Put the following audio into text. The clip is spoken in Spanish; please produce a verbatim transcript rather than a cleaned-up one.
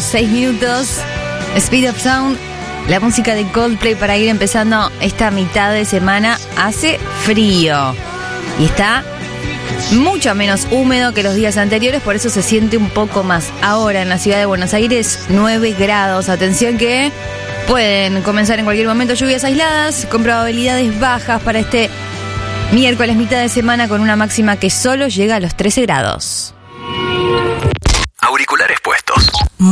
seis minutos. Speed of Sound, la música de Coldplay para ir empezando esta mitad de semana. Hace frío y está mucho menos húmedo que los días anteriores, por eso se siente un poco más. Ahora en la ciudad de Buenos Aires, nueve grados. Atención que pueden comenzar en cualquier momento lluvias aisladas con probabilidades bajas para este miércoles mitad de semana, con una máxima que solo llega a los trece grados. Auriculares puestos.